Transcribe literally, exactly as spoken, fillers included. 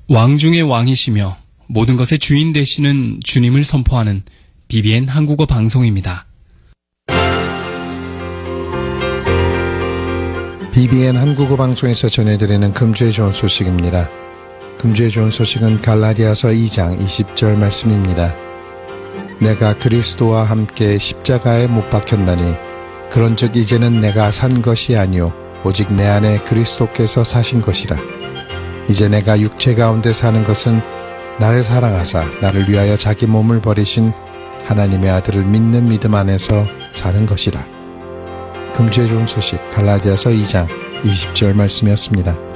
왕 중의 왕이시며 모든 것의 주인 되시는 주님을 선포하는 비비엔 한국어 방송입니다. 비비엔 한국어 방송에서 전해드리는 금주의 좋은 소식입니다. 금주의 좋은 소식은 갈라디아서 이 장 이십 절 말씀입니다. 내가 그리스도와 함께 십자가에 못 박혔나니 그런즉 이제는 내가 산 것이 아니요 오직 내 안에 그리스도께서 사신 것이라. 이제 내가 육체 가운데 사는 것은 나를 사랑하사 나를 위하여 자기 몸을 버리신 하나님의 아들을 믿는 믿음 안에서 사는 것이라. 금주의 좋은 소식 갈라디아서 이 장 이십 절 말씀이었습니다.